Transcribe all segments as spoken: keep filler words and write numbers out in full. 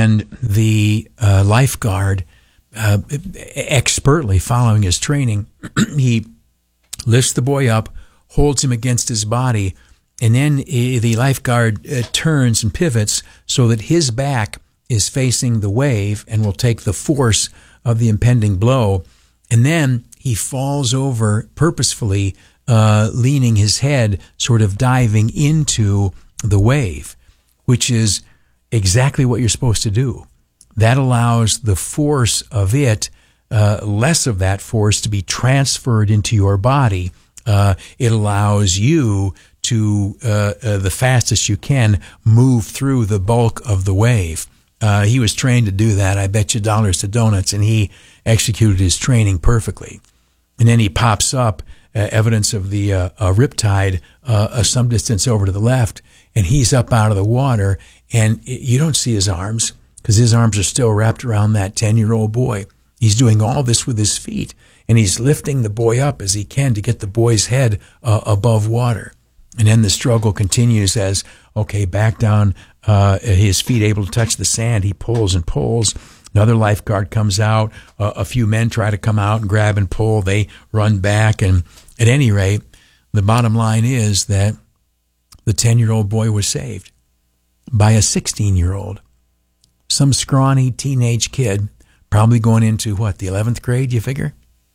And the uh, lifeguard, uh, expertly following his training, he lifts the boy up, holds him against his body, and then the lifeguard uh, turns and pivots so that his back is facing the wave and will take the force of the impending blow. And then he falls over purposefully, uh, leaning his head, sort of diving into the wave, which is exactly what you're supposed to do. That allows the force of it, uh, less of that force, to be transferred into your body. Uh, it allows you to, uh, uh, the fastest you can, move through the bulk of the wave. Uh, he was trained to do that. I bet you dollars to donuts, and he executed his training perfectly. And then he pops up, uh, evidence of the uh, uh, riptide, uh, uh, some distance over to the left, and he's up out of the water, and it, you don't see his arms because his arms are still wrapped around that ten-year-old boy. He's doing all this with his feet, and he's lifting the boy up as he can to get the boy's head uh, above water. And then the struggle continues as, okay, back down, uh, his feet able to touch the sand. He pulls and pulls. Another lifeguard comes out. Uh, a few men try to come out and grab and pull. They run back. And at any rate, the bottom line is that the ten-year-old boy was saved by a sixteen-year-old. Some scrawny teenage kid, probably going into, what, the eleventh grade, you figure?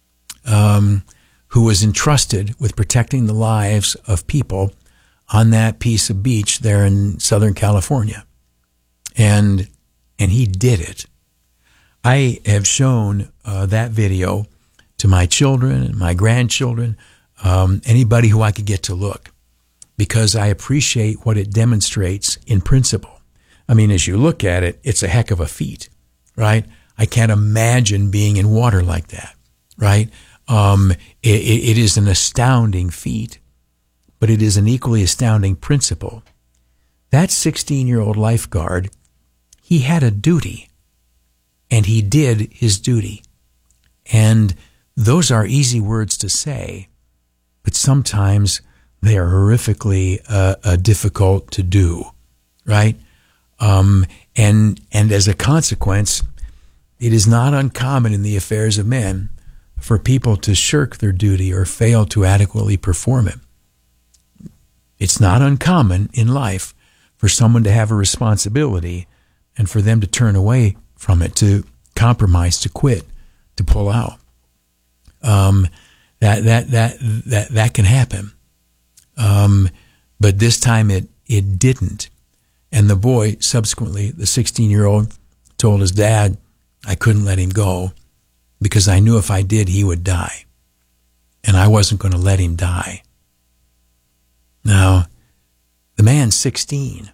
Um, who was entrusted with protecting the lives of people on that piece of beach there in Southern California. And and he did it. I have shown uh, that video to my children and my grandchildren, um, anybody who I could get to look, because I appreciate what it demonstrates in principle. I mean, as you look at it, it's a heck of a feat, right? I can't imagine being in water like that, right? Um, it, it is an astounding feat, but it is an equally astounding principle. That sixteen-year-old lifeguard, he had a duty, and he did his duty. And those are easy words to say, but sometimes they are horrifically uh, uh, difficult to do, right? Um, and and as a consequence, it is not uncommon in the affairs of men for people to shirk their duty or fail to adequately perform it. It's not uncommon in life for someone to have a responsibility and for them to turn away from it, to compromise, to quit, to pull out. Um, that that that that that can happen. Um, but this time it it didn't. And the boy, subsequently, the sixteen-year-old, told his dad, I couldn't let him go because I knew if I did, he would die. And I wasn't going to let him die. Now, the man's sixteen.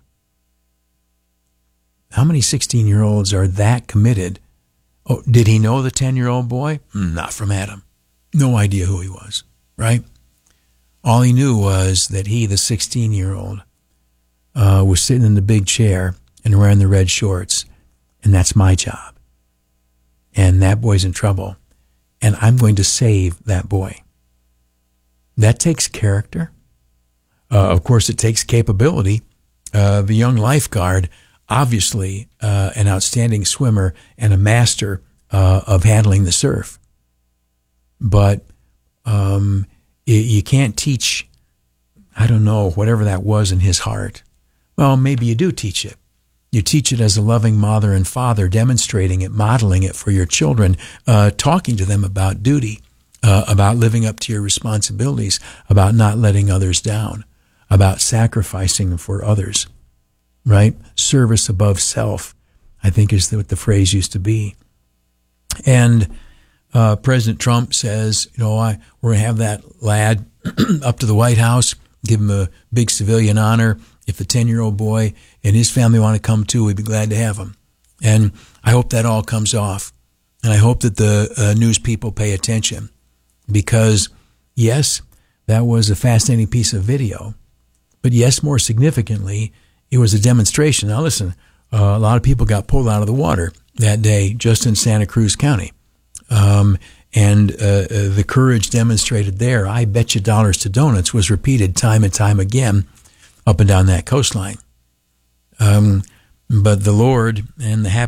How many sixteen-year-olds are that committed? Oh, did he know the ten-year-old boy? Not from Adam. No idea who he was, right? All he knew was that he, the sixteen-year-old, uh, was sitting in the big chair and wearing the red shorts, and that's my job. And that boy's in trouble, and I'm going to save that boy. That takes character. Uh, of course, it takes capability. Uh, the young lifeguard, obviously uh, an outstanding swimmer and a master uh, of handling the surf. But um, you, you can't teach, I don't know, whatever that was in his heart. Well, maybe you do teach it. You teach it as a loving mother and father, demonstrating it, modeling it for your children, uh, talking to them about duty, uh, about living up to your responsibilities, about not letting others down, about sacrificing for others, right? Service above self, I think is what the phrase used to be. And uh, President Trump says, you know, I, we're going to have that lad up to the White House, give him a big civilian honor. If the ten-year-old boy and his family want to come too, we'd be glad to have him. And I hope that all comes off. And I hope that the uh, news people pay attention because, yes, that was a fascinating piece of video. But yes, more significantly, it was a demonstration. Now listen, uh, a lot of people got pulled out of the water that day just in Santa Cruz County. Um, and uh, uh, the courage demonstrated there, I bet you dollars to donuts, was repeated time and time again up and down that coastline. Um, but the Lord and the